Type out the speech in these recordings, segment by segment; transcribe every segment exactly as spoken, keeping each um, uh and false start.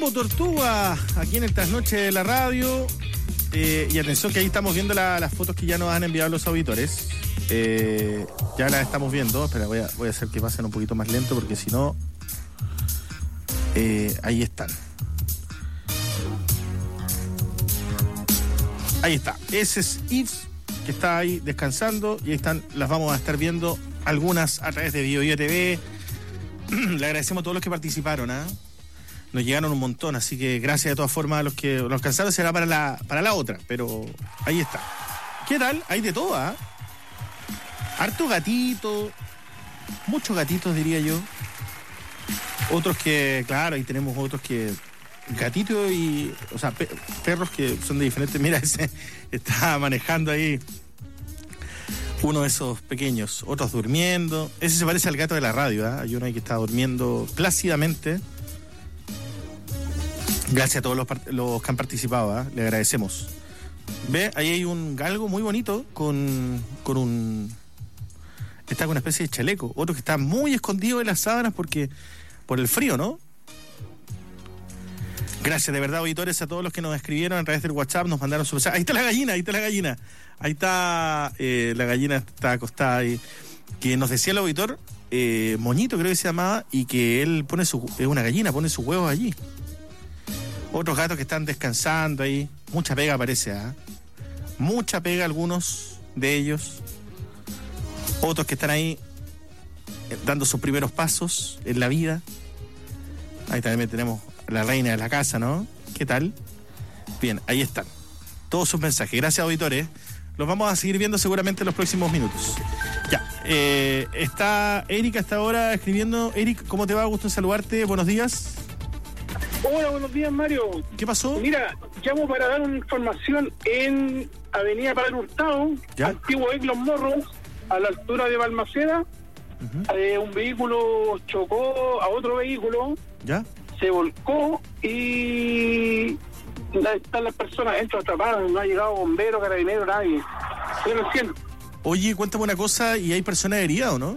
Combo Tortuga, aquí en el Trasnoche de la radio. Eh, y atención que ahí estamos viendo la, las fotos que ya nos han enviado los auditores. Eh, ya las estamos viendo. Espera, voy a, voy a hacer que pasen un poquito más lento porque si no... Eh, ahí están. Ahí está. Ese es Yves, que está ahí descansando. Y ahí están, las vamos a estar viendo algunas a través de BioBio T V. Le agradecemos a todos los que participaron, ¿ah? ¿eh? Nos llegaron un montón, así que gracias de todas formas a los que los alcanzaron. Será para la, para la otra, pero ahí está. ¿Qué tal? Hay de todo, ¿ah? ¿eh? Harto gatito, muchos gatitos diría yo. Otros que, claro, ahí tenemos otros que... Gatitos y... O sea, pe- perros que son de diferentes... Mira, ese está manejando ahí uno de esos pequeños. Otros durmiendo. Ese se parece al gato de la radio, ¿eh? Hay uno ahí que está durmiendo plácidamente. Gracias a todos los, part- los que han participado, ¿eh? Le agradecemos. Ve, ahí hay un galgo muy bonito con, con un... Está con una especie de chaleco. Otro que está muy escondido en las sábanas porque por el frío, ¿no? Gracias de verdad, auditores, a todos los que nos escribieron a través del WhatsApp, nos mandaron su mensaje. Ahí está la gallina, ahí está la gallina. Ahí está, eh, la gallina está acostada ahí. Que nos decía el auditor, eh, Moñito creo que se llamaba, y que él pone su... Es una gallina, pone sus huevos allí. Otros gatos que están descansando ahí. Mucha pega parece, ¿ah? ¿eh? Mucha pega algunos de ellos. Otros que están ahí eh, dando sus primeros pasos en la vida. Ahí también tenemos la reina de la casa, ¿no? ¿Qué tal? Bien, ahí están. Todos sus mensajes. Gracias, auditores. Los vamos a seguir viendo seguramente en los próximos minutos. Ya. Eh, está Eric hasta ahora escribiendo. Eric, ¿cómo te va? Gusto en saludarte. Buenos días. Hola, buenos días, Mario. ¿Qué pasó? Mira, llamo para dar una información en Avenida Padre Hurtado, ¿Ya? antiguo Ex Los Morros, a la altura de Balmaceda. Uh-huh. Eh, un vehículo chocó a otro vehículo. ¿Ya? Se volcó y están las personas dentro atrapadas. No ha llegado bombero, carabinero, nadie. Estoy recién. Oye, cuéntame una cosa, ¿y hay personas heridas o no?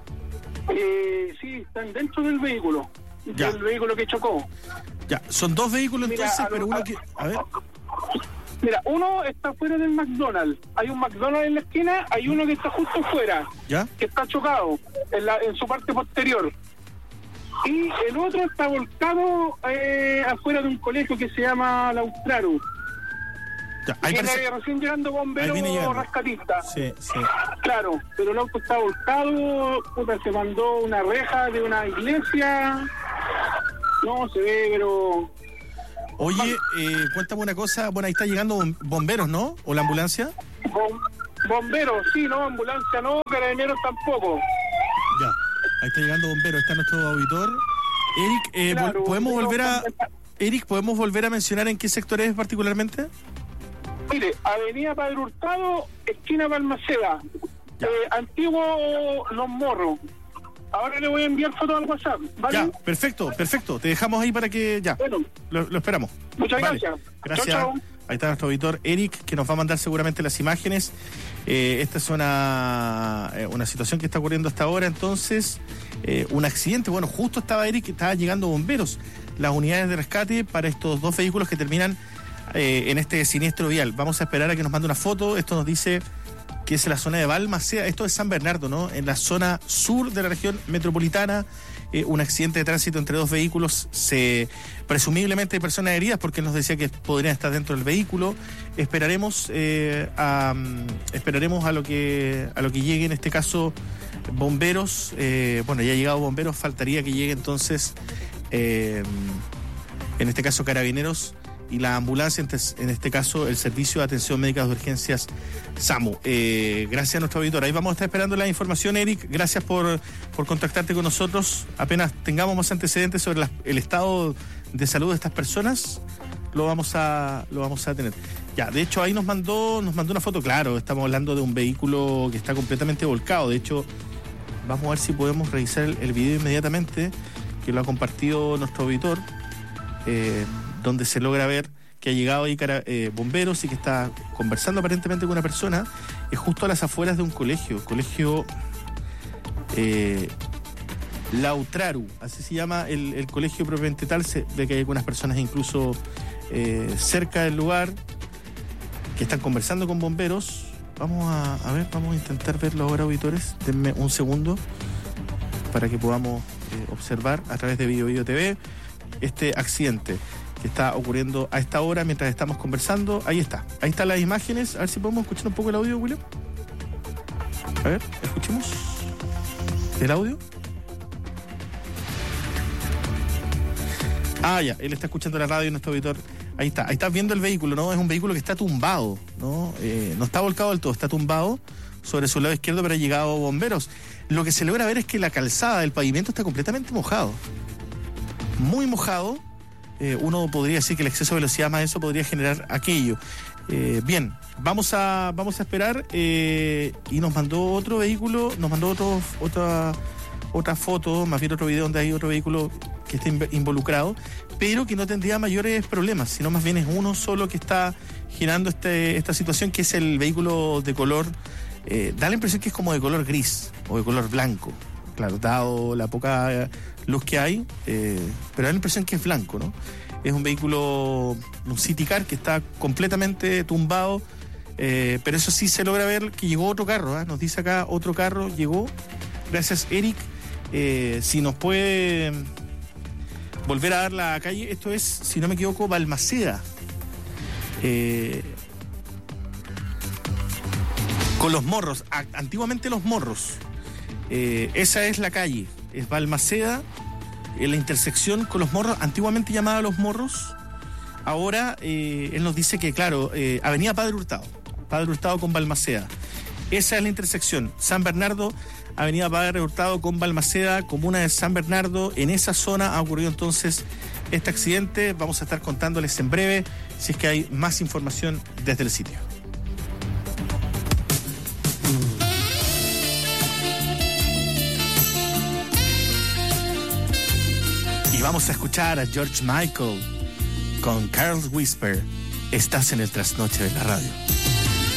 Eh, sí, están dentro del vehículo. Ya. Del vehículo que chocó. Ya, son dos vehículos entonces, Mira, pero uno que... A ver... Mira, uno está fuera del McDonald's. Hay un McDonald's en la esquina, hay uno que está justo fuera, ¿ya? Que está chocado en, la, en su parte posterior. Y el otro está volcado eh, afuera de un colegio que se llama Laustraru. Ya, ahí viene parece... recién llegando bomberos rescatistas. Sí, sí. Claro, pero el auto está volcado, puta, se mandó una reja de una iglesia. No, se ve, pero... Oye, eh, cuéntame una cosa. Bueno, ahí está llegando bomberos, ¿no? ¿O la ambulancia? Bom- bomberos, sí, no, ambulancia no, carabineros tampoco. Ya, ahí está llegando bomberos, está nuestro auditor. Eric, eh, claro, ¿podemos volver a... Eric, ¿podemos volver a mencionar en qué sector es particularmente? Mire, Avenida Padre Hurtado, esquina Balmaceda, eh, antiguo Los Morros. Ahora le voy a enviar fotos al WhatsApp, ¿vale? Ya, perfecto, perfecto. Te dejamos ahí para que... Ya, bueno, lo, lo esperamos. Muchas vale. gracias. Gracias. Chau, chau. Ahí está nuestro auditor Eric, que nos va a mandar seguramente las imágenes. Eh, esta es una, eh, una situación que está ocurriendo hasta ahora, entonces, eh, un accidente. Bueno, justo estaba Eric, estaba llegando bomberos, las unidades de rescate para estos dos vehículos que terminan eh, en este siniestro vial. Vamos a esperar a que nos mande una foto. Esto nos dice que es en la zona de Balmaceda, esto es San Bernardo, ¿no? En la zona sur de la región metropolitana, eh, un accidente de tránsito entre dos vehículos, se presumiblemente hay personas heridas porque él nos decía que podrían estar dentro del vehículo. Esperaremos eh, a esperaremos a lo que a lo que llegue en este caso bomberos. Eh, bueno, ya ha llegado bomberos, faltaría que llegue entonces eh, en este caso carabineros y la ambulancia, en este caso el Servicio de Atención Médica de Urgencias SAMU. Eh, gracias a nuestro auditor. Ahí vamos a estar esperando la información, Eric. Gracias por, por contactarte con nosotros. Apenas tengamos más antecedentes sobre la, el estado de salud de estas personas, lo vamos a lo vamos a tener. Ya, de hecho ahí nos mandó nos mandó una foto, claro, estamos hablando de un vehículo que está completamente volcado. De hecho, vamos a ver si podemos revisar el, el video inmediatamente, que lo ha compartido nuestro auditor. Eh, donde se logra ver que ha llegado ahí cara, eh, bomberos y que está conversando aparentemente con una persona, es justo a las afueras de un colegio, colegio, eh, Lautraru, así se llama el, el colegio propiamente tal. Se ve que hay algunas personas incluso eh, cerca del lugar que están conversando con bomberos. Vamos a, a ver, vamos a intentar verlo ahora, auditores. Denme un segundo para que podamos eh, observar a través de Bio Bio T V este accidente que está ocurriendo a esta hora mientras estamos conversando. Ahí está, ahí están las imágenes. A ver si podemos escuchar un poco el audio, William. A ver, escuchemos el audio. Ah, ya, él está escuchando la radio, nuestro auditor. Ahí está, ahí estás viendo el vehículo, ¿no? Es un vehículo que está tumbado, ¿no? Eh, no está volcado del todo, está tumbado sobre su lado izquierdo, pero ha llegado bomberos. Lo que se logra ver es que la calzada del pavimento está completamente mojado. Muy mojado. Eh, uno podría decir que el exceso de velocidad más eso podría generar aquello. Eh, bien, vamos a vamos a esperar. Eh, y nos mandó otro vehículo, nos mandó otro, otra, otra foto, más bien otro video donde hay otro vehículo que está involucrado, pero que no tendría mayores problemas, sino más bien es uno solo que está girando este, esta situación, que es el vehículo de color, eh, da la impresión que es como de color gris o de color blanco, claro, dado la poca luz que hay, eh, pero da la impresión que es blanco, ¿no? Es un vehículo, un City Car que está completamente tumbado, eh, pero eso sí se logra ver que llegó otro carro, ¿eh? Nos dice acá otro carro llegó, gracias Eric, eh, si nos puede volver a dar la calle. Esto es, si no me equivoco, Balmaceda. Eh, con los morros. A, antiguamente los morros. Eh, esa es la calle. Es Balmaceda, en la intersección con los morros, antiguamente llamada Los Morros. Ahora, eh, él nos dice que, claro, eh, Avenida Padre Hurtado. Padre Hurtado con Balmaceda. Esa es la intersección. San Bernardo, Avenida Padre Hurtado con Balmaceda, comuna de San Bernardo. En esa zona ha ocurrido entonces este accidente. Vamos a estar contándoles en breve si es que hay más información desde el sitio. Y vamos a escuchar a George Michael con Carl Whisper. Estás en el trasnoche de la radio.